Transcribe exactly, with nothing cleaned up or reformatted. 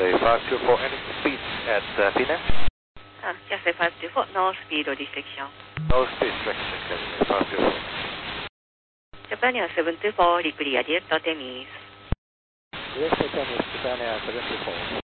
Cathay five two four, any speed at uh, P N A? Uh, Cathay five two four, no speed restriction. No speed restriction, Cathay five two four. Japan Air seven two four, clear, direct Temis. Direct Temis, Japan Air seven two four.